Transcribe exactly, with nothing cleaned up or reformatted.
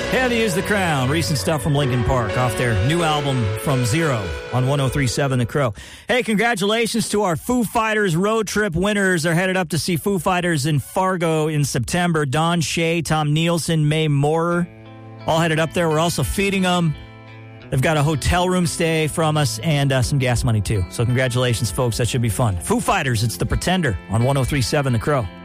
Heavy is the Crown. Recent stuff from Linkin Park off their new album From Zero on one oh three point seven The Crow. Hey, congratulations to our Foo Fighters road trip winners. They're headed up to see Foo Fighters in Fargo in September. Don Shea, Tom Nielsen, Mae Moorer, all headed up there. We're also feeding them. They've got a hotel room stay from us and uh, some gas money, too. So congratulations, folks. That should be fun. Foo Fighters, it's The Pretender on one oh three point seven The Crow.